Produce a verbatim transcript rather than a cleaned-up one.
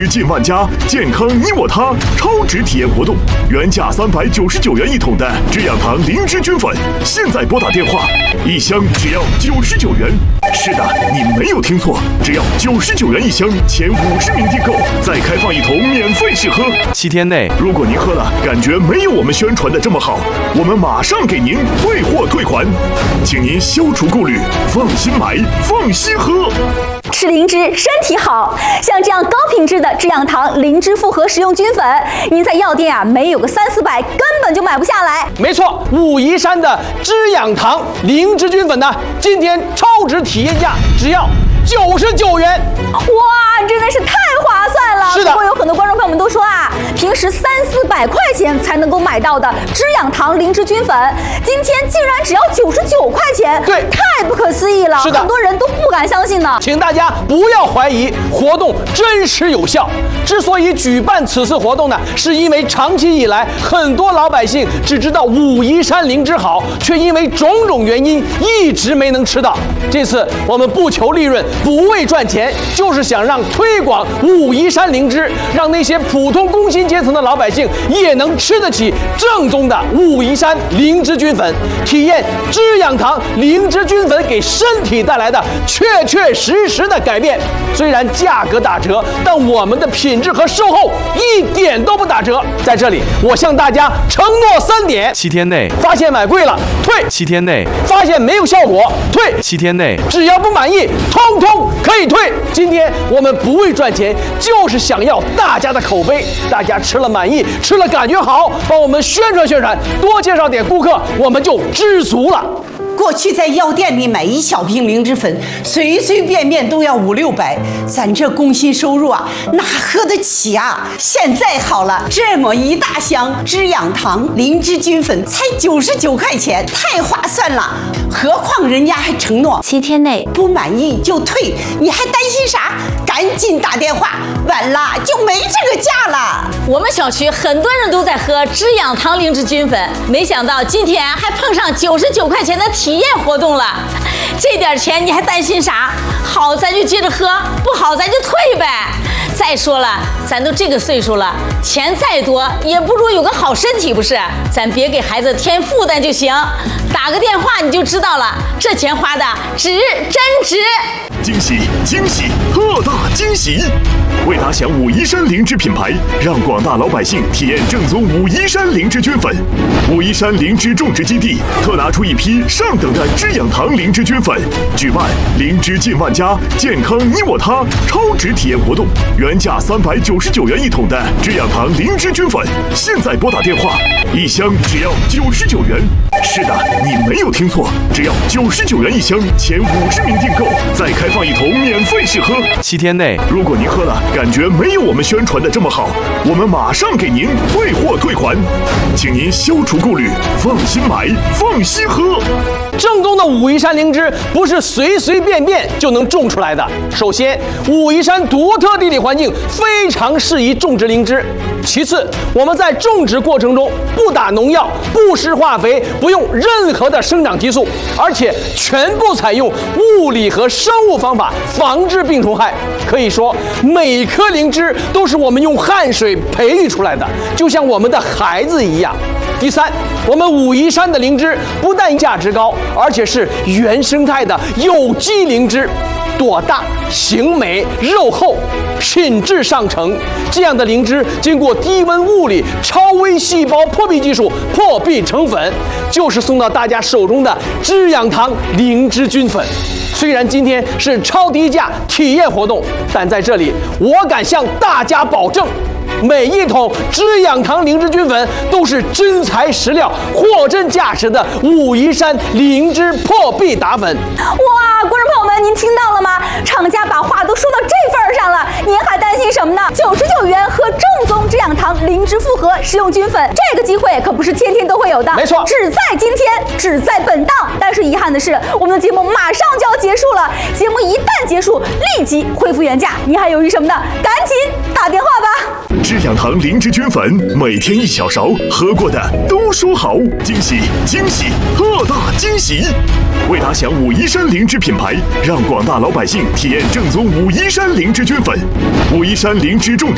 进万家，健康你我他超值体验活动，原价三百九十九元一桶的知养堂灵芝菌粉，现在拨打电话，一箱只要九十九元。是的，你没有听错，只要九十九元一箱，前五十名订购再开放一桶免费试喝。 七天内， 如果您喝了感觉没有我们宣传的这么好，我们马上给您退货退款，请您消除顾虑，放心买，放心喝。 吃灵芝身体好，像这样高品质的知养堂灵芝复合食用菌粉，您在药店啊没有个三四百根本就买不下来。 没错，武夷山的知养堂灵芝菌粉呢，今天超值体验价只要九十九元。 哇，真的是太划算了！ 是的。 不过有很多观众朋友们都说啊，平时三四百块钱才能够买到的知养堂灵芝菌粉，今天竟然只要九十九块钱， 对， 太不可思议了。 是的， 很多人都不敢相信呢。 请大家不要怀疑，活动真实有效。之所以举办此次活动呢，是因为长期以来，很多老百姓只知道武夷山灵芝好，却因为种种原因一直没能吃到。这次我们不求利润，不为赚钱，就是想让推广武夷山灵芝，让那些普通工薪阶层的老百姓也能吃得起正宗的武夷山灵芝菌粉，体验知养堂灵芝菌粉给身体带来的确确实实的改变。虽然价格打折，但我们的品质和售后一点都不打折。在这里，我向大家承诺三点： 七天内发现买贵了退； 七天内发现没有效果退； 七天内只要不满意，通通可以退。今天我们不为赚钱，就是想要大家的口碑，大家吃了满意，吃了感觉好，帮我们宣传宣传，多介绍点顾客，我们就知足了。 过去在药店里买一小瓶灵芝粉，随随便便都要五六百，咱这工薪收入啊，哪喝得起啊？现在好了，这么一大箱知养堂灵芝菌粉才九十九块钱，太划算了。何况人家还承诺七天内不满意就退，你还担心啥？赶紧打电话，晚了就没这个价了。 我们小区很多人都在喝知养堂灵芝菌粉，没想到今天还碰上九十九块钱的体验活动了。这点钱你还担心啥？好咱就接着喝，不好咱就退呗。再说了，咱都这个岁数了，钱再多也不如有个好身体，不是？咱别给孩子添负担就行。打个电话你就知道了，这钱花的值，真值！ 惊喜惊喜，特大惊喜！为打响武夷山灵芝品牌，让广大老百姓体验正宗武夷山灵芝菌粉，武夷山灵芝种植基地特拿出一批上等的知养堂灵芝菌粉，举办灵芝进万家，健康你我他超值体验活动，原价三百九十九元一桶的知养堂灵芝菌粉，现在拨打电话，一箱只要九十九元。是的，你没有听错，只要九十九元一箱，前五十名订购再开放一桶免费试喝。 七天内， 如果您喝了感觉没有我们宣传的这么好，我们马上给您退货退款，请您消除顾虑，放心买，放心喝。 正宗的武夷山灵芝不是随随便便就能种出来的。首先，武夷山独特地理环境非常适宜种植灵芝。其次，我们在种植过程中不打农药、不施化肥，不用任何的生长激素，而且全部采用物理和生物方法防治病虫害。可以说，每颗灵芝都是我们用汗水培育出来的，就像我们的孩子一样。第三，我们武夷山的灵芝不但价值高，而且是原生态的有机灵芝，朵大、形美、肉厚，品质上乘。这样的灵芝经过低温物理、超微细胞破壁技术破壁成粉，就是送到大家手中的知养堂灵芝菌粉。虽然今天是超低价体验活动，但在这里我敢向大家保证，每一桶知养堂灵芝菌粉都是真材实料、货真价实的武夷山灵芝破壁打粉。 哇，观众朋友们，您听到了吗？厂家把话都说到这份儿上了，您还担心什么呢？九十九元喝正宗知养堂灵芝复合食用菌粉，这个机会可不是天天都会有的， 没错， 只在今天，只在本档。但是遗憾的是，我们的节目马上就要结束了，节目一旦结束，立即恢复原价。您还犹豫什么呢？赶紧打电话吧！ 知养堂灵芝菌粉，每天一小勺，喝过的都说好。惊喜惊喜，特大惊喜！为打响武夷山灵芝品牌，让广大老百姓体验正宗武夷山灵芝菌粉，武夷山灵芝种植